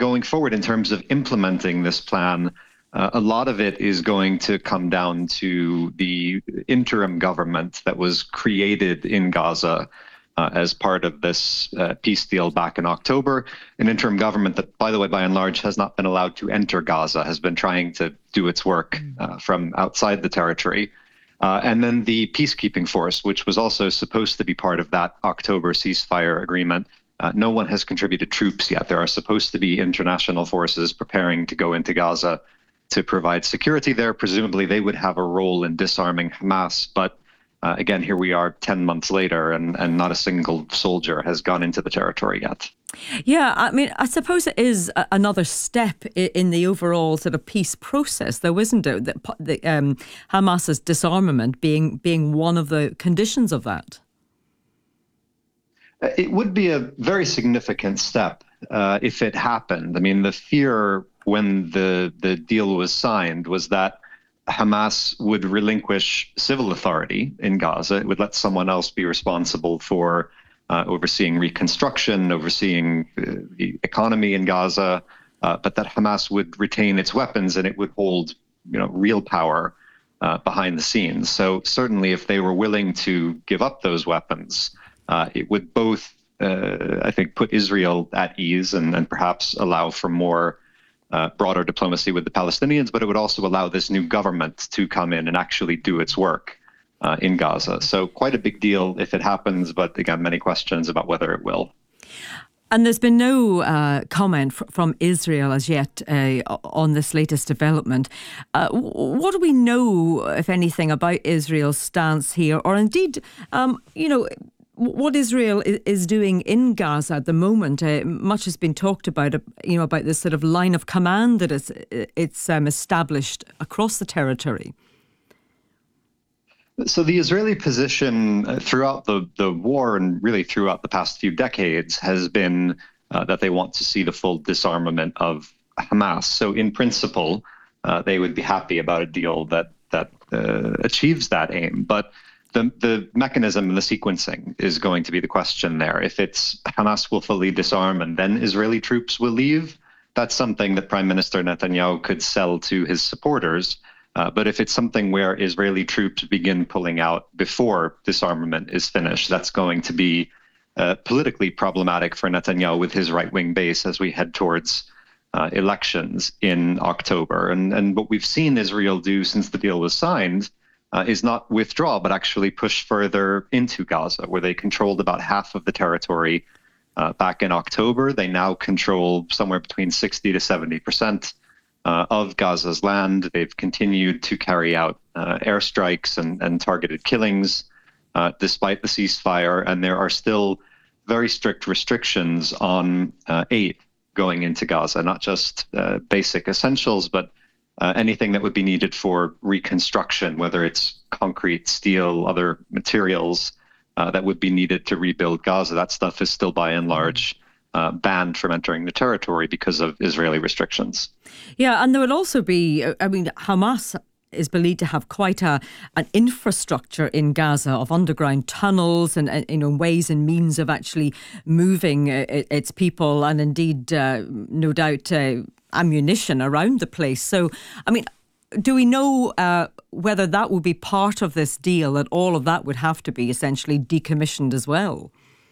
going forward in terms of implementing this plan, a lot of it is going to come down to the interim government that was created in Gaza as part of this peace deal back in October. An interim government that, by the way, by and large, has not been allowed to enter Gaza, has been trying to do its work from outside the territory. And then the peacekeeping force, which was also supposed to be part of that October ceasefire agreement. No one has contributed troops yet. There are supposed to be international forces preparing to go into Gaza to provide security there. Presumably, they would have a role in disarming Hamas. But again, here we are 10 months later, and not a single soldier has gone into the territory yet. Yeah, I mean, I suppose it is another step in the overall sort of peace process, though, isn't it? The Hamas's disarmament being one of the conditions of that. It would be a very significant step if it happened. I mean, the fear when the deal was signed was that Hamas would relinquish civil authority in Gaza. It would let someone else be responsible for overseeing reconstruction, overseeing the economy in Gaza, but that Hamas would retain its weapons and it would hold, real power behind the scenes. So certainly, if they were willing to give up those weapons, it would both, I think, put Israel at ease and perhaps allow for more broader diplomacy with the Palestinians, but it would also allow this new government to come in and actually do its work in Gaza. So quite a big deal if it happens, but again, many questions about whether it will. And there's been no comment from Israel as yet on this latest development. What do we know, if anything, about Israel's stance here, or indeed, what Israel is doing in Gaza at the moment? Much has been talked about, about this sort of line of command that it's established across the territory. So the Israeli position throughout the war and really throughout the past few decades has been that they want to see the full disarmament of Hamas. So in principle, they would be happy about a deal that achieves that aim. But the mechanism and the sequencing is going to be the question there. If it's Hamas will fully disarm and then Israeli troops will leave, that's something that Prime Minister Netanyahu could sell to his supporters. But if it's something where Israeli troops begin pulling out before disarmament is finished, that's going to be politically problematic for Netanyahu with his right-wing base as we head towards elections in October. And what we've seen Israel do since the deal was signed is not withdraw, but actually push further into Gaza, where they controlled about half of the territory back in October. They now control somewhere between 60 to 70% of Gaza's land. They've continued to carry out airstrikes and targeted killings despite the ceasefire, and there are still very strict restrictions on aid going into Gaza, not just basic essentials, but anything that would be needed for reconstruction, whether it's concrete, steel, other materials that would be needed to rebuild Gaza. That stuff is still by and large banned from entering the territory because of Israeli restrictions. Yeah, and there will also be, Hamas is believed to have quite an infrastructure in Gaza of underground tunnels and ways and means of actually moving its people and indeed, no doubt, ammunition around the place. So, do we know whether that will be part of this deal, that all of that would have to be essentially decommissioned as well?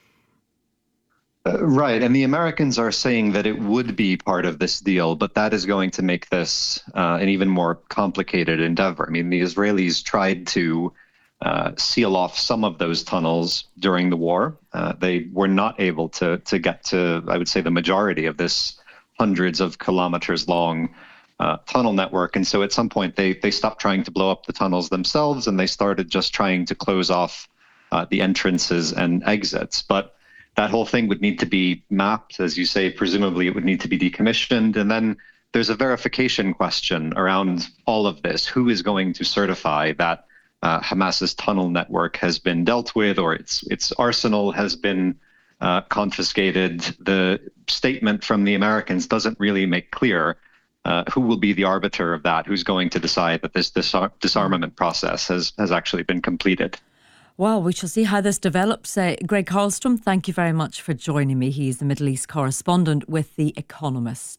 Right. And the Americans are saying that it would be part of this deal, but that is going to make this an even more complicated endeavor. The Israelis tried to seal off some of those tunnels during the war. They were not able to get to, I would say, the majority of this hundreds of kilometers long tunnel network. And so at some point, they stopped trying to blow up the tunnels themselves, and they started just trying to close off the entrances and exits. But that whole thing would need to be mapped, as you say. Presumably it would need to be decommissioned. And then there's a verification question around all of this. Who is going to certify that Hamas's tunnel network has been dealt with, or its arsenal has been confiscated? The statement from the Americans doesn't really make clear who will be the arbiter of that, who's going to decide that this disarmament process has actually been completed. Well, we shall see how this develops. Greg Carlstrom, thank you very much for joining me. He's the Middle East correspondent with The Economist.